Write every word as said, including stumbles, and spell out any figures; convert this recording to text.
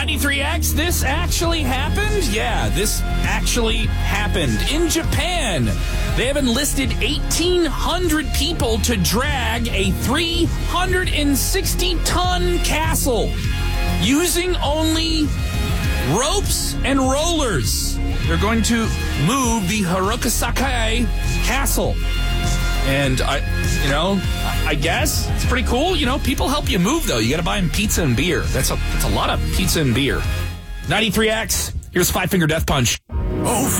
ninety-three X, this actually happened? Yeah, this actually happened. In Japan, they have enlisted eighteen hundred people to drag a three hundred sixty ton castle using only ropes and rollers. They're going to move the Harukasakai castle. And, I, you know, I guess it's pretty cool. You know, people help you move, though. You got to buy them pizza and beer. That's a, that's a lot of pizza and beer. ninety-three X, here's Five Finger Death Punch. Oh,